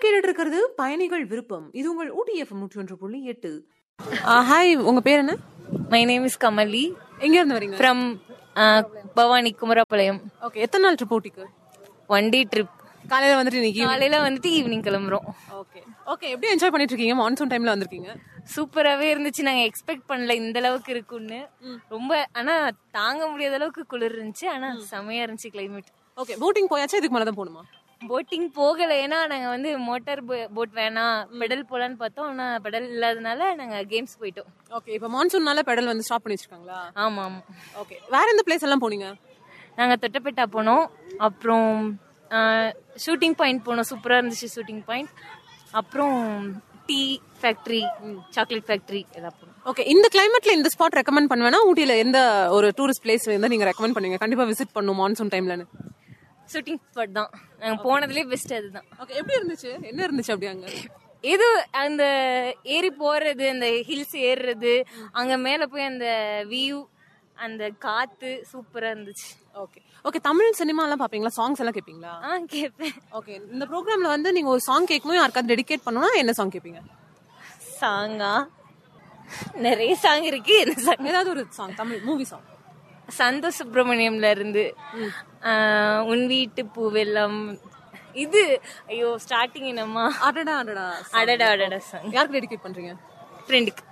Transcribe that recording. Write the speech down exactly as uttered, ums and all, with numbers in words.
கேட்டுட்டு இருக்கிறது பயணிகள் விருப்பம். இது உங்கள் ஊட்டி எஃப்எம் நூற்றி ஒன்று புள்ளி எட்டு. ஹாய், உங்க பேர் என்ன? My name is Kamali. எங்க இருந்து வரீங்க? ஃப்ரம் பவானி, குமரபாளையம். ஓகே, எத்தனை நாள் ட்ரிப் ஊட்டிக்கு? One day trip. காலையில வந்துட்டு இன்னைக்கு காலையில வந்துட்டு ஈவினிங் கிளம்புறோம். ஓகே ஓகே எப்படி என்ஜாய் பண்ணிட்டு இருக்கீங்க? மான்சூன் டைம்ல வந்திருக்கீங்க. சூப்பராகவே இருந்துச்சு. நாங்கள் எக்ஸ்பெக்ட் பண்ணல இந்த அளவுக்கு இருக்குன்னு. ரொம்ப ஆனா தாங்க முடியாத அளவுக்கு குளிர் இருந்துச்சு. ஆனா செமையா இருந்துச்சு கிளைமேட். Okay, boating போயாச்சா? இதுக்கு மேலே தான் போகணுமா? போட்டிங் போகலை. ஏன்னா நாங்கள் வந்து மோட்டார் போட் வேணாம், பெடல் போலான்னு பார்த்தோம். ஆனால் பெடல் இல்லாதனால நாங்கள் கேம்ஸ் போயிட்டோம். ஓகே, இப்போ மான்சூன்னால பெடல் வந்து ஸ்டாப் பண்ணி வச்சிருக்காங்களா? ஆமாம் ஆமாம். ஓகே, வேற எந்த பிளேஸ் எல்லாம் போனீங்க? நாங்கள் தொட்டபெட்டா போனோம். அப்புறம் ஷூட்டிங் பாயிண்ட் போனோம். சூப்பராக இருந்துச்சு ஷூட்டிங் பாயிண்ட். அப்புறம் டீ ஃபேக்ட்ரி, சாக்லேட் ஃபேக்ட்ரி எல்லாம் போனோம். ஓகே, இந்த கிளைமேட்ல இந்த ஸ்பாட் ரெக்கமெண்ட் பண்ணுவேன்னா ஊட்டியில எந்த ஒரு டூரிஸ்ட் பிளேஸ் வந்து நீங்க ரெக்கமெண்ட் பண்ணுவீங்க? கண்டிப்பா விசிட் பண்ணும் மான்சூன் டைம்லன்னு. ஷூட்டிங் ஸ்பாட் தான் நாங்கள் போனதுலேயே பெஸ்ட் அதுதான். ஓகே, எப்படி இருந்துச்சு? என்ன இருந்துச்சு அப்படி அங்க? இது அந்த ஏறி போறது, அந்த ஹில்ஸ் ஏறுறது, அங்க மேல போய் அந்த வியூ, அந்த காத்து சூப்பரா இருந்துச்சு. ஓகே ஓகே தமிழ் சினிமா எல்லாம் பாப்பீங்களா? சாங்ஸ் எல்லாம் கேட்பீங்களா? ஆ கேட்பேன். ஓகே, இந்த ப்ரோக்ராம்ல வந்து நீங்க ஒரு சாங் கேட்கும்போது யாருக்காவது டெடிகேட் பண்ணணும்னா என்ன சாங் கேட்பீங்க? சாங்கா நிறைய சாங் இருக்கு. என்ன சாங்? ஏதாவது ஒரு song, Tamil movie song. Santhosh சுப்ரமணியம்ல இருந்து உன் வீட்டு பூவெல்லாம். இது ஐயோ ஸ்டார்டிங் என்னம்மா, அடடா அடடா அடடா அடடா சாங். யாருக்கு டெடிகேட் பண்றீங்க? ஃப்ரெண்டுக்கு.